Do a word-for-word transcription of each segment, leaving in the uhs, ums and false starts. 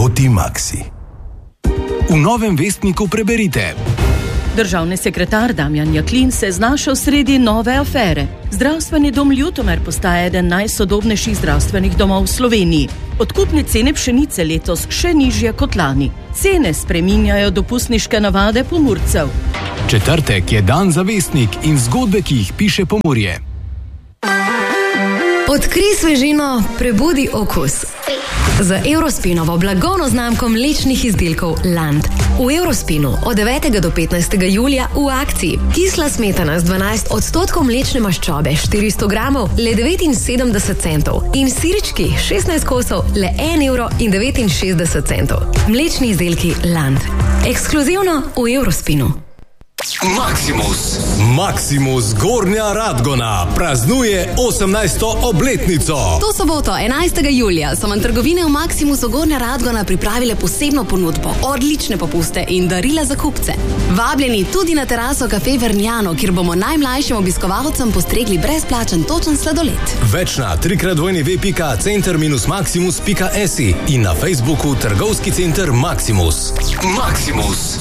Toti Maxi. V Novem Vestniku preberite. Državni sekretar Damjan Jaklin se je znašel sredi nove afere. Zdravstveni dom Ljutomer postaja eden najsodobnejših zdravstvenih domov v Sloveniji. Odkupne cene pšenice letos še nižje kot lani. Cene spreminjajo dopustniške navade Pomurcev. Četrtek je dan za Vestnik in zgodbe, ki jih piše Pomurje. Odkrij svežino, prebudi okus. Z Eurospinovo blagovno znamko mlečnih izdelkov Land. V Eurospinu od devetega do petnajstega julija v akciji. Kisla smetana z dvanajst odstotkov mlečne maščobe, štiristo gramov, le devetinsedemdeset centov. In sirčki, šestnajst kosov, le en evro in devetinšestdeset centov. Mlečni izdelki Land. Ekskluzivno v Eurospinu. Maximus. Maximus Gornja Radgona praznuje osemnajsto obletnico. To soboto, enajstega julija, so vam trgovine v Maximusu Gornja Radgona pripravile posebno ponudbo, odlične popuste in darila za kupce. Vabljeni tudi na teraso Cafe Vergnano, kjer bomo najmlajšim obiskovalcem postregli brezplačen točen sladoled. Več na trikrat w w w pika center minus maximus pika si in na Facebooku Trgovski center Maximus. Maximus.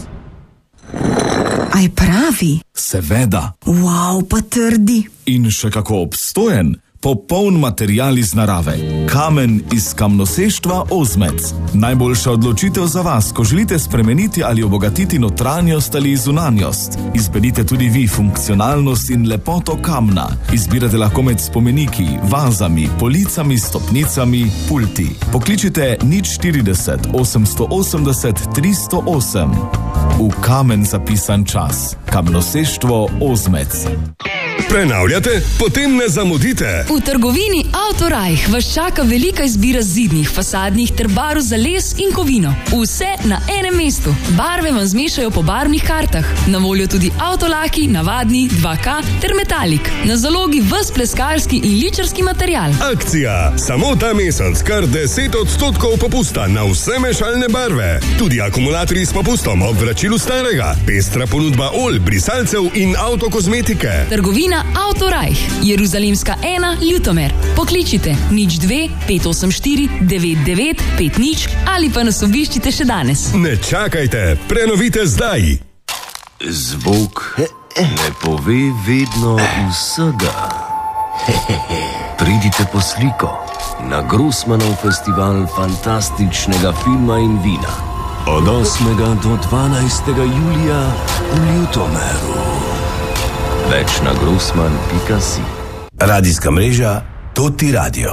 Aj pravi? Seveda. Wow, pa trdi. In še kako obstojen. Popoln material iz narave. Kamen iz kamnoseštva Ozmec. Najboljša odločitev za vas, ko želite spremeniti ali obogatiti notranjost ali zunanjost. Izberite tudi vi funkcionalnost in lepoto kamna. Izbirate lahko med spomeniki, vazami, policami, stopnicami, pulti. Pokličite nič štirideset osemsto osemdeset tristo osem. V kamen zapisan čas. Kamnoseštvo Ozmec. Prenavljate? Potem ne zamudite. V trgovini Autorajh vas čaka velika izbira zidnih, fasadnih ter barv za les in kovino. Vse na enem mestu. Barve vam zmešajo po barvnih kartah. Na voljo tudi avtolaki, navadni, dva ka ter metalik. Na zalogi ves pleskarski in ličarski material. Akcija. Samo ta mesec kar deset odstotkov popusta na vse mešalne barve. Tudi akumulatorji s popustom ob vračilu starega. Pestra ponudba olj, brisalcev in avtokozmetike. Trgovina Autorajh, Jeruzalemska ena, Ljutomer. Pokličite nič dve pet osem štiri devet devet pet nič ali pa nas obiščite še danes. Ne čakajte, prenovite zdaj. Zvok ne pove vedno vsega. Pridite po sliko na Grossmanov festival fantastičnega filma in vina. Od osmega do dvanajstega julija v Ljutomeru. Več na grossman pika si. Radijska mreža Toti Radio.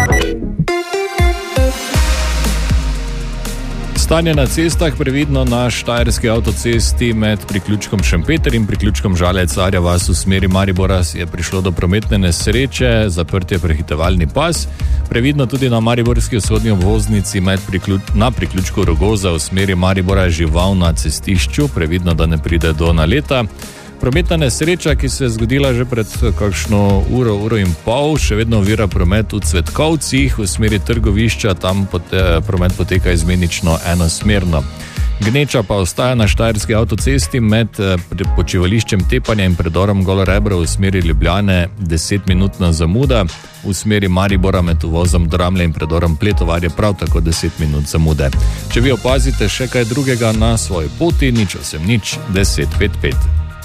Stanje na cestah previdno na štajerski avtocesti med priključkom Šempeter in priključkom Žalec Arja vas v smeri Maribora je prišlo do prometne nesreče, zaprt je prehitevalni pas. Previdno tudi na mariborski vzhodni obvoznici med priključ, na priključku Rogoza v smeri Maribora žival na cestišču, previdno, da ne pride do naleta. Prometna nesreča, ki se je zgodila že pred kakšno uro, uro in pol, še vedno ovira promet v Cvetkovcih v smeri trgovišča, tam pote, promet poteka izmenično enosmerno. Gneča pa ostaja na štajerski avtocesti med počivališčem Tepanja in predorom Golo Rebro v smeri Ljubljane, desetminutna zamuda, v smeri Maribora med uvozom Dramlje in predorom Pletovarje prav tako deset minut zamude. Če vi opazite še kaj drugega na svoji poti, nič osem nič deset pet pet.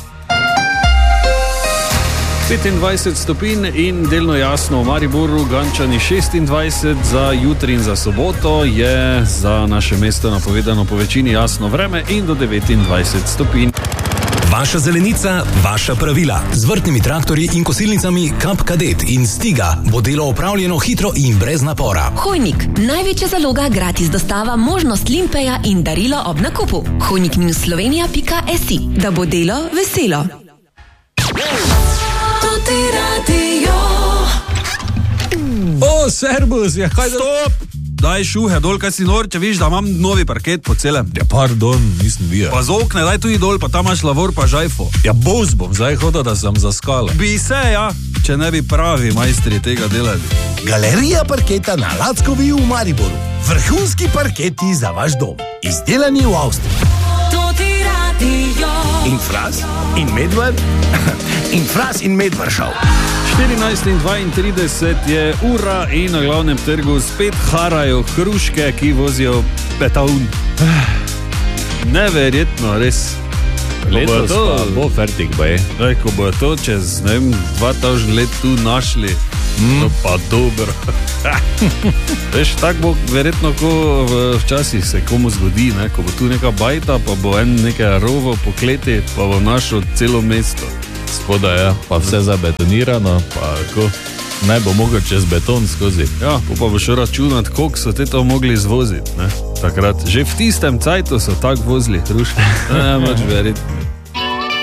petindvajset stopinj in delno jasno v Mariboru, Gančani šestindvajset, za jutri in za soboto je za naše mesto napovedano po večini jasno vreme in do devetindvajset stopinj. Vaša zelenica, vaša pravila. Z vrtnimi traktorji in kosilnicami Kap Kadet in Stiga bo delo opravljeno hitro in brez napora. Hojnik, največja zaloga, gratis dostava, možnost limpeja in darilo ob nakupu. hojnik minus slovenija pika si, da bo delo veselo. O, servus, ja, kaj da... Stop! Daj šuhe dol, kaj si nor, če viš, da imam novi parket po celem. Ja, pardon, nisem videl. Pa z okne, daj tudi dol, pa tam imaš lavor pa žajfo. Ja, boz bom zdaj hodil, da sem zaskala. Bi se, ja, če ne bi pravi majstri tega delali. Galerija parketa na Lackovi v Mariboru. Vrhunski parketi za vaš dom. Izdelani v Avstriji. Toti Radio. In Fras, in Medvard, in Fras in Medvaršav. štirinajst in dvaintrideset je ura in na glavnem trgu spet harajo hruške, ki vozijo beton. Neverjetno, res. Letos to, pa bo fertik, baj. Ej, ko bo to čez, ne vem, dva tisoč let tu našli, mm. no pa dobro. Veš, tak bo verjetno, ko včasih se komu zgodi, ne? Ko bo tu neka bajta, pa bo en nekaj rovo pokleti, pa bo našel celo mesto. Spoda je, pa vse zabetonirano, pa ko ne bo mogel čez beton skozi. Ja, pa bo šel računat, koliko so te to mogli izvoziti, ne? Takrat, že v tistem cajtu so tak vozili hruške. Ne, moč veriti.